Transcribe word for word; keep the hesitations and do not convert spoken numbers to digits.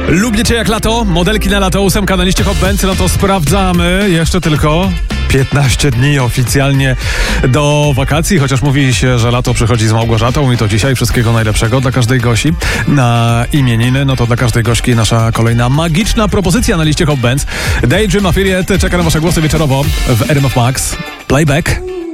Lubicie jak lato? Modelki na lato, ósemka na liście Hot Bands, no to sprawdzamy. Jeszcze tylko piętnaście dni oficjalnie do wakacji, chociaż mówi się, że lato przychodzi z Małgorzatą i to dzisiaj. Wszystkiego najlepszego dla każdej Gosi na imieniny. No to dla każdej Gośki nasza kolejna magiczna propozycja na liście Hot Bands. Daydream Affiliate czeka na wasze głosy wieczorowo w R M F Max. Playback.